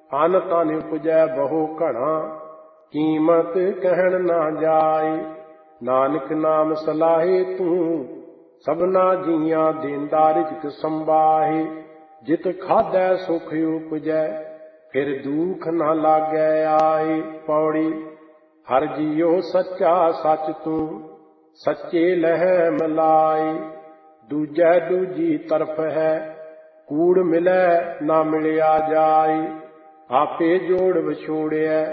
ਅਨ ਤਨ ਉਪਜੈ ਬਹੁ ਘਣਾ, ਕੀਮਤ ਕਹਿਣ ਨਾ ਜਾਏ। ਨਾਨਕ ਨਾਮ ਸਲਾਹੇ ਤੂੰ, ਸਭਨਾ ਜੀਆਂ ਦੇਂਦਾ ਰਿਜ਼ਕ ਸੰਬਾਹੇ। ਜਿਤ ਖਾਧੈ ਸੁਖ ਉਪਜੈ, ਫਿਰ ਦੁਖ ਨਾ ਲਾਗੈ ਆਏ। ਪੌੜੀ। ਹਰਿ ਜੀਉ ਸੱਚਾ ਸੱਚ ਤੂੰ, ਸੱਚੇ ਲਹਿ ਮਿਲਾਏ। ਦੂਜੈ ਦੂਜੀ ਤਰਫ ਹੈ, ਕੂੜ ਮਿਲੈ ਨਾ ਮਿਲਿਆ ਜਾਏ। ਆਪੇ ਜੋੜ ਵਿਛੋੜਿਐ,